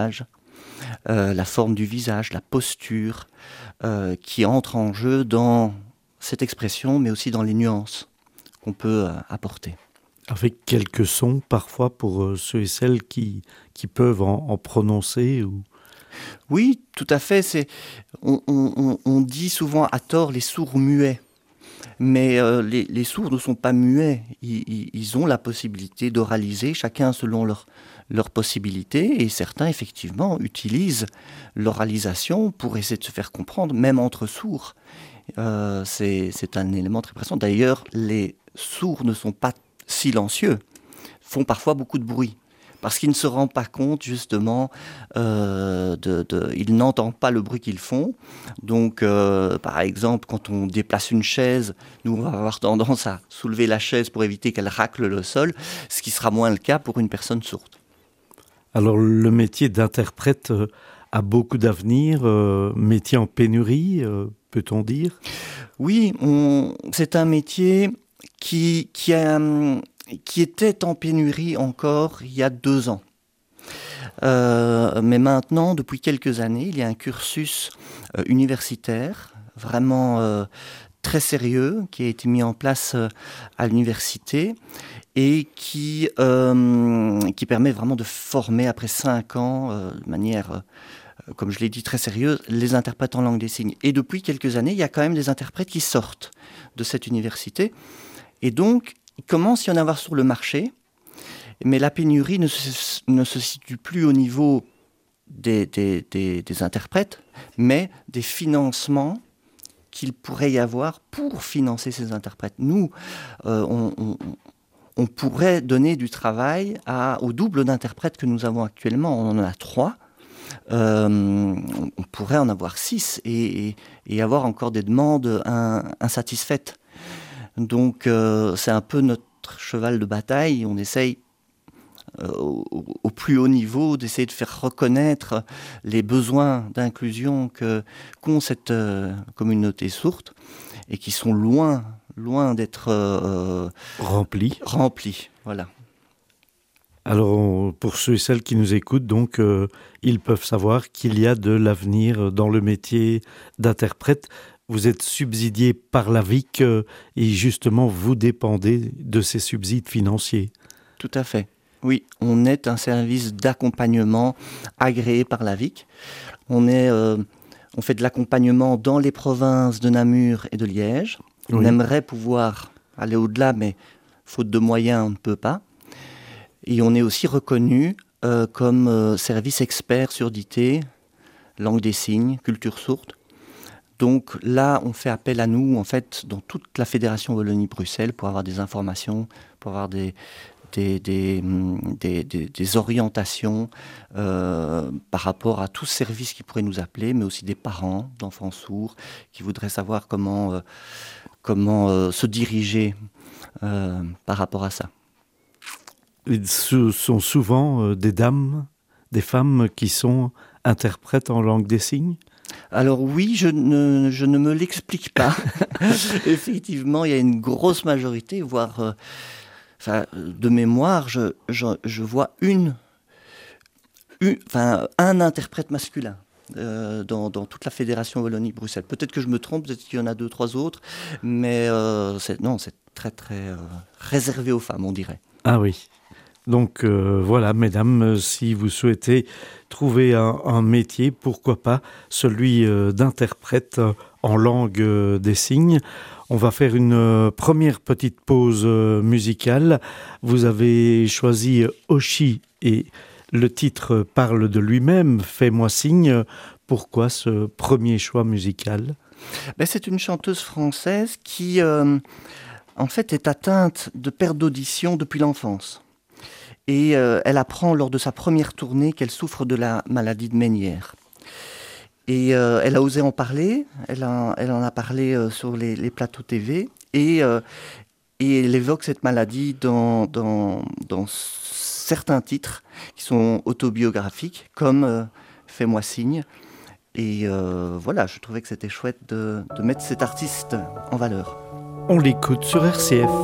la forme du visage, la posture, qui entrent en jeu dans cette expression, mais aussi dans les nuances qu'on peut apporter. Avec quelques sons parfois pour ceux et celles qui peuvent en prononcer ou... Oui, tout à fait. On dit souvent à tort les sourds muets. Mais les sourds ne sont pas muets. Ils ont la possibilité d'oraliser, chacun selon leurs possibilités. Et certains, effectivement, utilisent l'oralisation pour essayer de se faire comprendre, même entre sourds. C'est un élément très présent. D'ailleurs, les sourds ne sont pas silencieux, font parfois beaucoup de bruit. Parce qu'ils ne se rendent pas compte, justement, ils n'entendent pas le bruit qu'ils font. Donc, par exemple, quand on déplace une chaise, nous, on va avoir tendance à soulever la chaise pour éviter qu'elle racle le sol, ce qui sera moins le cas pour une personne sourde. Alors, le métier d'interprète a beaucoup d'avenir, métier en pénurie, peut-on dire ? Oui, c'est un métier qui était en pénurie encore il y a 2 ans. Mais maintenant, depuis quelques années, il y a un cursus universitaire vraiment très sérieux qui a été mis en place à l'université et qui permet vraiment de former après 5 ans de manière, comme je l'ai dit, très sérieuse, les interprètes en langue des signes. Et depuis quelques années, il y a quand même des interprètes qui sortent de cette université. Et donc, il commence à y en avoir sur le marché, mais la pénurie ne se situe plus au niveau des interprètes, mais des financements qu'il pourrait y avoir pour financer ces interprètes. Nous, on pourrait donner du travail au double d'interprètes que nous avons actuellement. On en a 3. On pourrait en avoir 6 et avoir encore des demandes insatisfaites. Donc c'est un peu notre cheval de bataille. On essaye au plus haut niveau d'essayer de faire reconnaître les besoins d'inclusion qu'ont cette communauté sourde et qui sont loin d'être remplis. Voilà. Alors, pour ceux et celles qui nous écoutent, donc, ils peuvent savoir qu'il y a de l'avenir dans le métier d'interprète. Vous êtes subsidié par l'AVIC et justement, vous dépendez de ces subsides financiers. Tout à fait. Oui, on est un service d'accompagnement agréé par l'AVIC. On fait de l'accompagnement dans les provinces de Namur et de Liège. Oui. On aimerait pouvoir aller au-delà, mais faute de moyens, on ne peut pas. Et on est aussi reconnu comme service expert surdité, langue des signes, culture sourde. Donc là, on fait appel à nous, en fait, dans toute la Fédération Wallonie-Bruxelles pour avoir des informations, pour avoir des orientations par rapport à tout service qui pourrait nous appeler, mais aussi des parents d'enfants sourds qui voudraient savoir comment se diriger par rapport à ça. Ce sont souvent des dames, des femmes qui sont interprètes en langue des signes ? Alors oui, je ne me l'explique pas. Effectivement, il y a une grosse majorité, voire... de mémoire, je vois un interprète masculin dans toute la Fédération Wallonie-Bruxelles. Peut-être que je me trompe, peut-être qu'il y en a 2-3 autres, mais c'est très très réservé aux femmes, on dirait. Ah oui. Donc voilà, mesdames, si vous souhaitez trouver un métier, pourquoi pas celui d'interprète en langue des signes. On va faire une première petite pause musicale. Vous avez choisi Oshi et le titre parle de lui-même, Fais-moi signe. Pourquoi ce premier choix musical ? C'est une chanteuse française qui, en fait, est atteinte de perte d'audition depuis l'enfance. Et elle apprend lors de sa première tournée qu'elle souffre de la maladie de Ménière. Et elle a osé en parler, elle en a parlé sur les plateaux TV, et elle évoque cette maladie dans certains titres qui sont autobiographiques, comme Fais-moi signe. Et voilà, je trouvais que c'était chouette de mettre cet artiste en valeur. On l'écoute sur RCF.